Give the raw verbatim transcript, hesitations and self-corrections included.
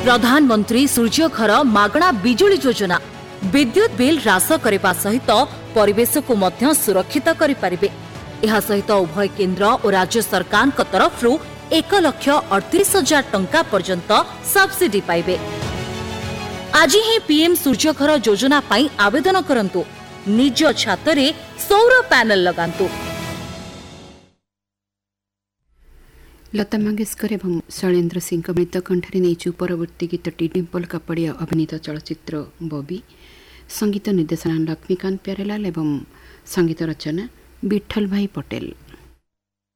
प्रधानमंत्री सूर्यघर मागणा बिजुली योजना विद्युत बिल ह्रास करने सहित परिवेश को मध्य सुरक्षित करें। यह सहित उभय केंद्र और राज्य सरकार तरफ एक लक्ष अड़तीस हजार टंका पर्यंत सब्सिडी पाइबे। आज ही पीएम सूर्यघर योजना पाई आवेदन करंतु, निज छातरे सौर पैनल लगांतु। लता मंगेशकर एवं शैलेन्द्र सिंह मृत कंठरे नहीं परवर्ती गीतटी डिम्पल कापड़िया अभिनीत चलचित्र बॉबी। संगीत निर्देशना लक्ष्मीकांत प्यारेलाल एवं संगीत रचना विठल भाई पटेल।